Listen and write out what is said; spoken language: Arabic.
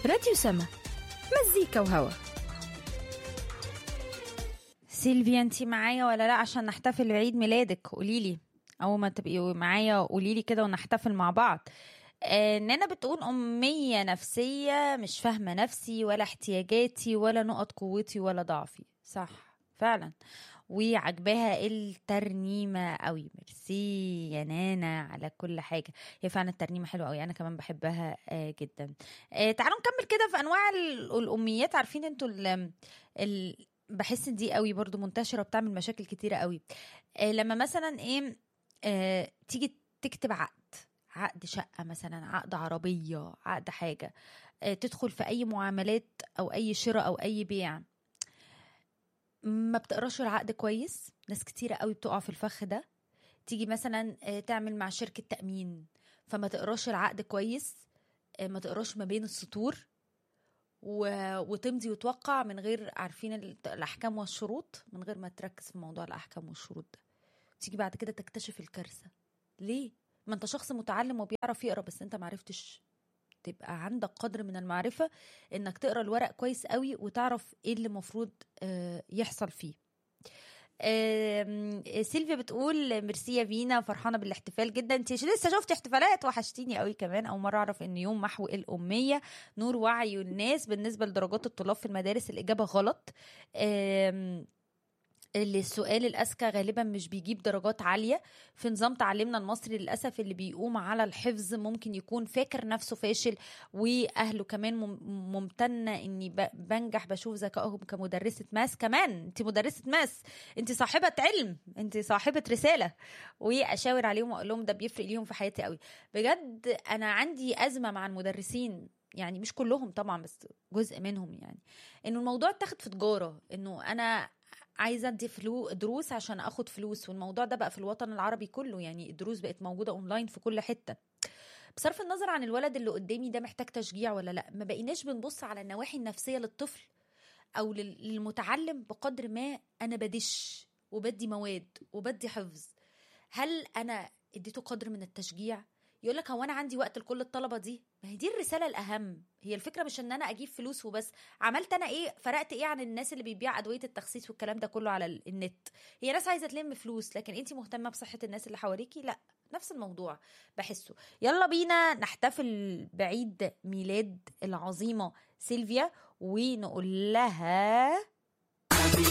راديو سما، مزيكا وهوا. سيلفيا، انتي معايا ولا لا؟ عشان نحتفل بعيد ميلادك قوليلي، اول ما تبقي معايا قوليلي كده ونحتفل مع بعض. نانا بتقول أمية نفسية، مش فاهمة نفسي ولا احتياجاتي ولا نقط قوتي ولا ضعفي. صح فعلا، وعجباها الترنيمة قوي. ميرسي يا نانا على كل حاجة، هي فعلا الترنيمة حلوة قوي، أنا كمان بحبها جدا. تعالوا نكمل كده في أنواع الأميات. عارفين انتوا بحس إن دي قوي برضو منتشرة، بتعمل مشاكل كتيرة قوي. لما مثلا ايه تيجي تكتب عقد شقة مثلا، عقد عربية، عقد حاجة، تدخل في أي معاملات أو أي شراء أو أي بيع، ما بتقراش العقد كويس. ناس كتيرة قوي بتقع في الفخ ده. تيجي مثلا تعمل مع شركة تأمين، فما تقراش العقد كويس، ما تقراش ما بين السطور، وتمضي وتوقع من غير عارفين الأحكام والشروط، من غير ما تركز في موضوع الأحكام والشروط ده. تيجي بعد كده تكتشف الكارثة. ليه؟ ما انت شخص متعلم وبيعرف يقرا، بس انت معرفتش تبقى عندك قدر من المعرفة انك تقرا الورق كويس قوي وتعرف ايه اللي مفروض يحصل فيه. سيلفيا بتقول ميرسي يا فينا، فرحانه بالاحتفال جدا. انت لسه شفتي احتفالات؟ وحشتيني قوي كمان. اول مره اعرف ان يوم محو الاميه نور وعي الناس. بالنسبه لدرجات الطلاب في المدارس الاجابه غلط. اللي السؤال الأذكى غالبا مش بيجيب درجات عالية. في نظام تعليمنا المصري للأسف اللي بيقوم على الحفظ ممكن يكون فاكر نفسه فاشل، وأهله كمان ممتنة إني بنجح. بشوف ذكائهم كمدرسة ماس. كمان أنت مدرسة ماس، أنت صاحبة علم، أنت صاحبة رسالة. وأشاور عليهم وأقول لهم ده بيفرق ليهم في حياتي قوي. بجد أنا عندي أزمة مع المدرسين، يعني مش كلهم طبعا بس جزء منهم، يعني إنه الموضوع اتاخد في تجارة، إنه أنا عايزه ادي دروس عشان اخد فلوس. والموضوع ده بقى في الوطن العربي كله، يعني الدروس بقت موجوده اونلاين في كل حته. بصرف النظر عن الولد اللي قدامي ده محتاج تشجيع ولا لا، ما بقيناش بنبص على النواحي النفسيه للطفل او للمتعلم بقدر ما انا بدش وبدي مواد وبدي حفظ. هل انا اديته قدر من التشجيع؟ يقول لك هو انا عندي وقت لكل الطلبه دي؟ ما هي دي الرساله الاهم. هي الفكره مش ان انا اجيب فلوس وبس. عملت انا ايه؟ فرقت ايه عن الناس اللي بيبيع ادويه التخسيس والكلام ده كله على النت؟ هي ناس عايزه تلم فلوس، لكن انتي مهتمه بصحه الناس اللي حواليكي؟ لا، نفس الموضوع بحسه. يلا بينا نحتفل بعيد ميلاد العظيمه سيلفيا ونقول لها